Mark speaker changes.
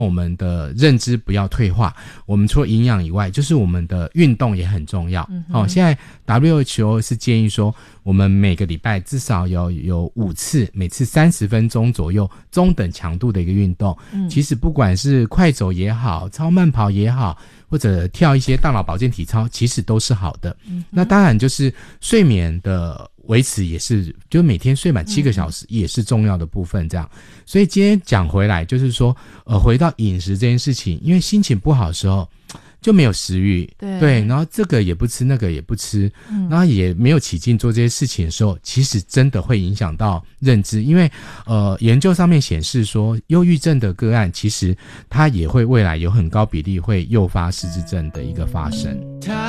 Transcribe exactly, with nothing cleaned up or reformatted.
Speaker 1: 我们的认知不要退化，我们除了营养以外，就是我们的运动也很重要。嗯、哦，现在 W H O 是建议说，我们每个礼拜至少要有五次，每次三十分钟左右，中等强度的一个运动。嗯、其实不管是快走也好，超慢跑也好，或者跳一些大脑保健体操，其实都是好的。嗯、那当然就是睡眠的维持也是，就每天睡满七个小时也是重要的部分这样。所以今天讲回来就是说，呃，回到饮食这件事情，因为心情不好的时候就没有食欲，
Speaker 2: 对
Speaker 1: 对，然后这个也不吃，那个也不吃，嗯、然后也没有起劲做这些事情的时候，其实真的会影响到认知，因为呃，研究上面显示说，忧郁症的个案其实它也会未来有很高比例会诱发失智症的一个发生。